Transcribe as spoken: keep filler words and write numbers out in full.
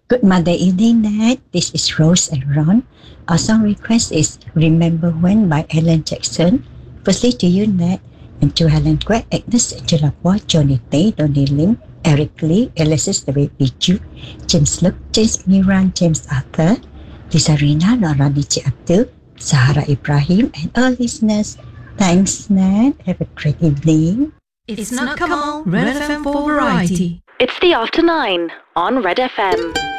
Good Monday evening, Nat. This is Rose and Ron. Our song request is Remember When by Alan Jackson. Firstly to you, Nat, and to Helen Quek, Agnes Jalapwa, Johnny Tay, Donnie Lim, Eric Lee, Alexis the Baby Ju, James Luke, James Miran, James Arthur, Lisa Rina, Norani Abdul, Sahara Ibrahim, and all listeners. Thanks, Nat. Have a great evening. It's not Kamal, Red F M for Variety. It's the after nine on Red F M.